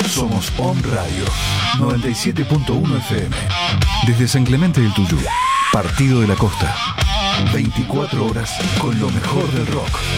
Somos On Radio 97.1 FM. Desde San Clemente del Tuyú, Partido de la Costa. 24 horas con lo mejor del rock.